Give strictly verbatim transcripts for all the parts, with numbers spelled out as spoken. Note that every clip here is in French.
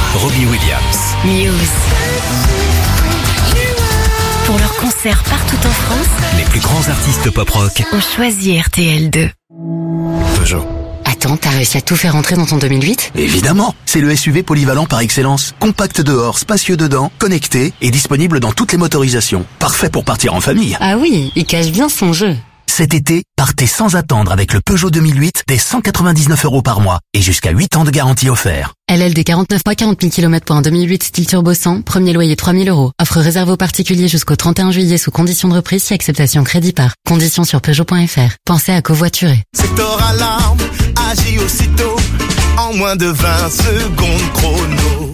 Robbie Williams. Muse. Pour leurs concerts partout en France, Les plus grands artistes pop-rock ont choisi R T L deux. Peugeot. Attends, t'as réussi à tout faire entrer dans ton deux mille huit ? Évidemment, c'est le S U V polyvalent par excellence. Compact dehors, spacieux dedans, connecté et disponible dans toutes les motorisations. Parfait pour partir en famille. Ah oui, il cache bien son jeu. Cet été, partez sans attendre avec le Peugeot deux mille huit dès cent quatre-vingt-dix-neuf euros par mois et jusqu'à huit ans de garantie offert. L L D quarante-neuf mois, quarante mille kilomètres pour un deux mille huit style turbo cent, premier loyer trois mille euros. Offre réservée aux particuliers jusqu'au trente et un juillet sous condition de reprise si acceptation crédit par. Conditions sur Peugeot point F R. Pensez à covoiturer. Secteur Alarme agit aussitôt en moins de vingt secondes chrono.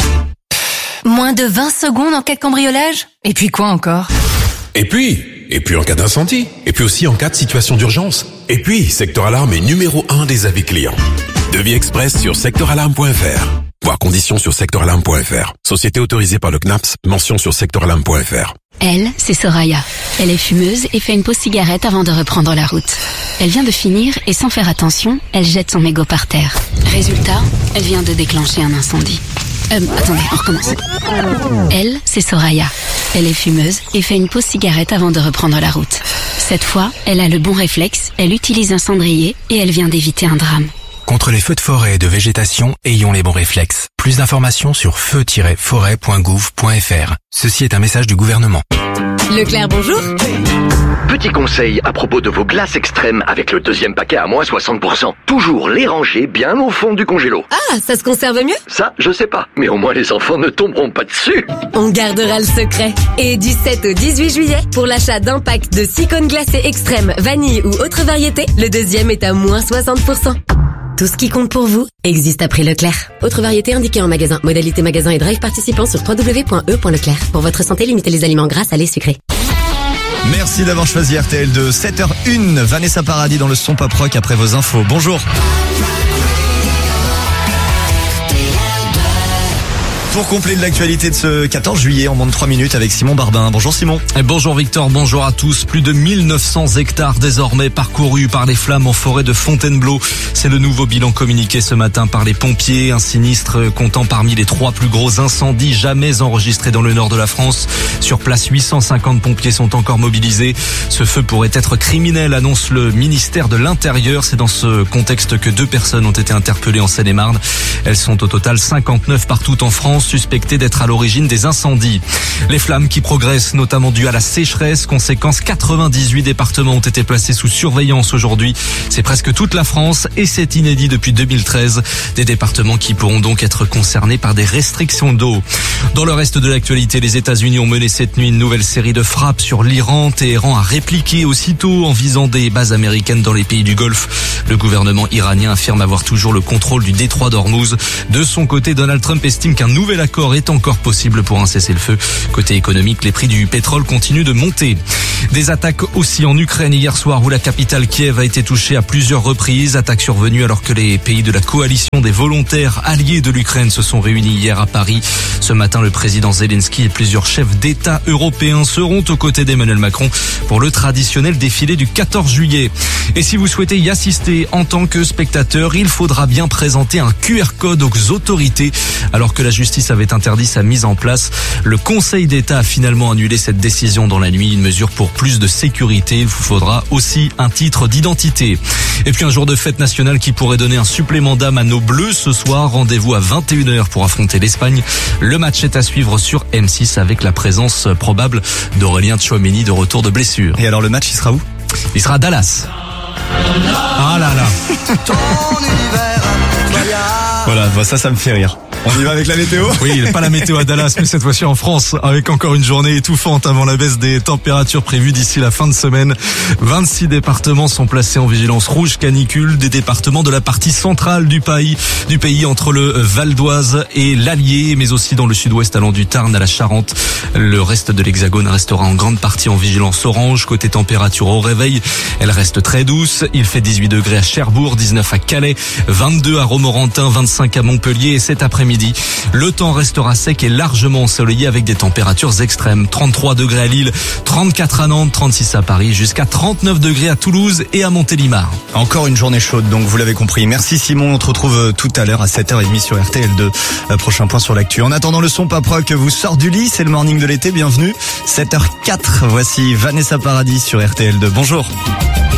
Moins de vingt secondes en cas de cambriolage ? Et puis quoi encore ? Et puis, et puis en cas d'incendie, et puis aussi en cas de situation d'urgence. Et puis, Secteur Alarme est numéro un des avis clients. Devis express sur secteur alarme point F R. Voir conditions sur secteur alarme point F R. Société autorisée par le C N A P S, mention sur secteur alarme point F R. Elle, c'est Soraya. Elle est fumeuse et fait une pause cigarette avant de reprendre la route. Elle vient de finir et sans faire attention, elle jette son mégot par terre. Résultat, elle vient de déclencher un incendie. Euh, attendez, on recommence. Elle, c'est Soraya. Elle est fumeuse et fait une pause cigarette avant de reprendre la route. Cette fois, elle a le bon réflexe, elle utilise un cendrier et elle vient d'éviter un drame. Contre les feux de forêt et de végétation, ayons les bons réflexes. Plus d'informations sur feu tiret forêt point gouv point F R. Ceci est un message du gouvernement. Leclerc, bonjour. Petit conseil à propos de vos glaces extrêmes avec le deuxième paquet à moins soixante pour cent. Toujours les ranger bien au fond du congélo. Ah, ça se conserve mieux ? Ça, je sais pas, mais au moins les enfants ne tomberont pas dessus. On gardera le secret. Et du sept au dix-huit juillet, pour l'achat d'un pack de six cônes glacés extrêmes, vanille ou autre variété, le deuxième est à moins soixante pour cent. Tout ce qui compte pour vous existe à prix Leclerc. Autre variété indiquée en magasin. Modalité magasin et drive participant sur w w w point e point leclerc. Pour votre santé, limitez les aliments gras, salés, sucrés. Merci d'avoir choisi R T L deux. sept heures une, Vanessa Paradis dans le son pop rock après vos infos. Bonjour. Pour compléter l'actualité de ce quatorze juillet en moins de trois minutes avec Simon Barbin. Bonjour Simon. Et bonjour Victor, bonjour à tous. Plus de mille neuf cents hectares désormais parcourus par les flammes en forêt de Fontainebleau. C'est le nouveau bilan communiqué ce matin par les pompiers. Un sinistre comptant parmi les trois plus gros incendies jamais enregistrés dans le nord de la France. Sur place, huit cent cinquante pompiers sont encore mobilisés. Ce feu pourrait être criminel, annonce le ministère de l'Intérieur. C'est dans ce contexte que deux personnes ont été interpellées en Seine-et-Marne. Elles sont au total cinquante-neuf partout en France, suspectées d'être à l'origine des incendies. Les flammes qui progressent, notamment dues à la sécheresse. Conséquence, quatre-vingt-dix-huit départements ont été placés sous surveillance aujourd'hui. C'est presque toute la France et c'est inédit depuis deux mille treize. Des départements qui pourront donc être concernés par des restrictions d'eau. Dans le reste de l'actualité, les États-Unis ont mené cette nuit une nouvelle série de frappes sur l'Iran. Téhéran a répliqué aussitôt en visant des bases américaines dans les pays du Golfe. Le gouvernement iranien affirme avoir toujours le contrôle du détroit d'Ormuz. De son côté, Donald Trump estime qu'un nouvel accord est encore possible pour un cessez-le-feu. Côté économique, les prix du pétrole continuent de monter. Des attaques aussi en Ukraine hier soir où la capitale Kiev a été touchée à plusieurs reprises. Attaques survenues alors que les pays de la coalition des volontaires alliés de l'Ukraine se sont réunis hier à Paris. Ce matin, le président Zelensky et plusieurs chefs d'État européens seront aux côtés d'Emmanuel Macron pour le traditionnel défilé du quatorze juillet. Et si vous souhaitez y assister en tant que spectateur, il faudra bien présenter un Q R code aux autorités. Alors que la justice avait interdit sa mise en place, le Conseil d'État a finalement annulé cette décision dans la nuit. Une mesure pour plus de sécurité. Il vous faudra aussi un titre d'identité. Et puis un jour de fête nationale qui pourrait donner un supplément d'âme à nos Bleus ce soir. Rendez-vous à vingt et une heures pour affronter l'Espagne. Le match est à suivre sur M six avec la présence probable d'Aurélien Tchouaméni de retour de blessure. Et alors le match, il sera où ? Il sera à Dallas. Ah là là. Voilà, ça, ça me fait rire. On y va avec la météo ? Oui, pas la météo à Dallas, mais cette fois-ci en France, avec encore une journée étouffante avant la baisse des températures prévues d'ici la fin de semaine. vingt-six départements sont placés en vigilance rouge canicule, des départements de la partie centrale du pays, du pays entre le Val d'Oise et l'Allier, mais aussi dans le sud-ouest allant du Tarn à la Charente. Le reste de l'Hexagone restera en grande partie en vigilance orange. Côté température au réveil, elle reste très douce. Il fait dix-huit degrés à Cherbourg, dix-neuf à Calais, vingt-deux à Romorantin, vingt-cinq cinq à Montpellier et cet après-midi. Le temps restera sec et largement ensoleillé avec des températures extrêmes. trente-trois degrés à Lille, trente-quatre à Nantes, trente-six à Paris, jusqu'à trente-neuf degrés à Toulouse et à Montélimar. Encore une journée chaude, donc vous l'avez compris. Merci Simon, on te retrouve tout à l'heure à sept heures trente sur R T L deux. Prochain point sur l'actu. En attendant, le son Pop Rock vous sort du lit, c'est le morning de l'été, bienvenue. sept heures zéro quatre, voici Vanessa Paradis sur R T L deux. Bonjour.